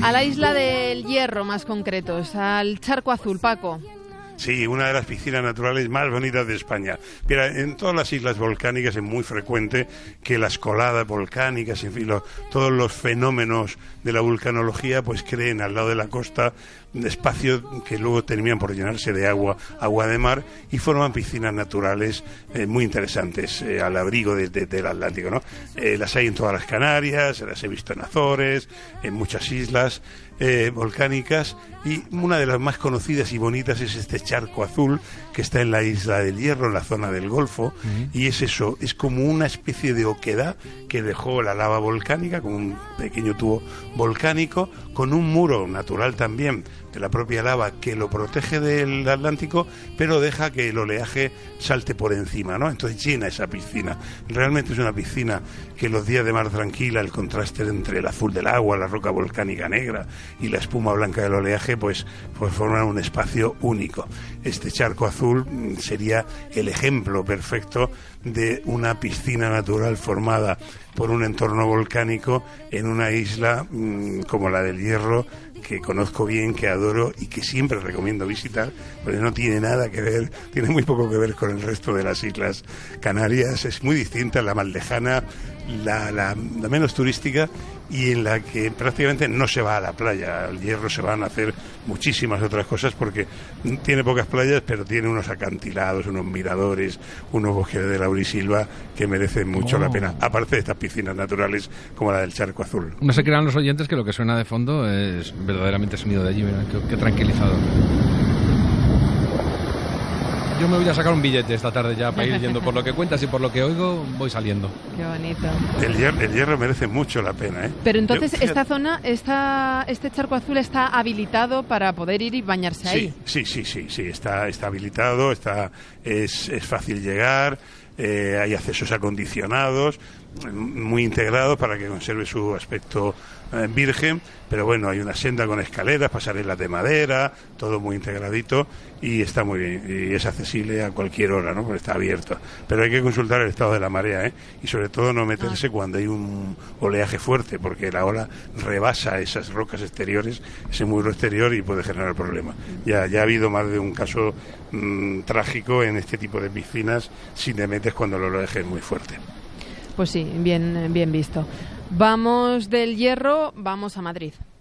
A la isla del Hierro, más concretos, al Charco Azul, Paco. Sí, una de las piscinas naturales más bonitas de España. Mira, en todas las islas volcánicas es muy frecuente que las coladas volcánicas, en fin, todos los fenómenos de la vulcanología, pues creen al lado de la costa espacios que luego terminan por llenarse de agua de mar, y forman piscinas naturales muy interesantes al abrigo del Atlántico, ¿no? Las hay en todas las Canarias, las he visto en Azores, en muchas islas volcánicas, y una de las más conocidas y bonitas es este Charco Azul que está en la isla del Hierro, en la zona del Golfo, y es eso, es como una especie de oquedad que dejó la lava volcánica, con un pequeño tubo volcánico, con un muro natural también de la propia lava que lo protege del Atlántico, pero deja que el oleaje salte por encima, ¿no? Entonces llena esa piscina. Realmente es una piscina que los días de mar tranquila, el contraste entre el azul del agua, la roca volcánica negra y la espuma blanca del oleaje, pues forman un espacio único. Este Charco Azul sería el ejemplo perfecto de una piscina natural formada por un entorno volcánico en una isla como la del Hierro, que conozco bien, que adoro y que siempre recomiendo visitar, porque no tiene nada que ver, tiene muy poco que ver con el resto de las islas Canarias. Es muy distinta, la más lejana, la menos turística, y en la que prácticamente no se va a la playa. Al Hierro se van a hacer muchísimas otras cosas, porque tiene pocas playas, pero tiene unos acantilados, unos miradores, unos bosques de laurisilva que merecen mucho la pena, aparte de estas piscinas naturales como la del Charco Azul. No se crean los oyentes que lo que suena de fondo es verdaderamente sonido de allí. Mira, qué tranquilizador. Yo me voy a sacar un billete esta tarde ya para ir yendo. Por lo que cuentas y por lo que oigo, voy saliendo. Qué bonito. El Hierro merece mucho la pena, ¿eh? Pero entonces esta zona, este Charco Azul está habilitado para poder ir y bañarse ahí. Sí, está habilitado, es fácil llegar, hay accesos acondicionados, muy integrados para que conserve su aspecto virgen, pero bueno, hay una senda con escaleras, pasarelas de madera, todo muy integradito, y está muy bien, y es accesible a cualquier hora, ¿no? Porque está abierto, pero hay que consultar el estado de la marea, y sobre todo no meterse cuando hay un oleaje fuerte, porque la ola rebasa esas rocas exteriores, ese muro exterior, y puede generar problemas. Ya ha habido más de un caso trágico en este tipo de piscinas si te metes cuando el oleaje es muy fuerte. Pues sí, bien visto. Vamos del Hierro, vamos a Madrid.